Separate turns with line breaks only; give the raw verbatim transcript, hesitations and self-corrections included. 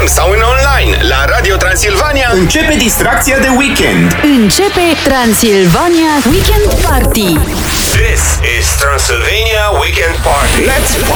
M sau în online la Radio Transilvania.
Începe distracția de weekend.
Începe Transilvania Weekend Party.
This is Transylvania Weekend Party. Let's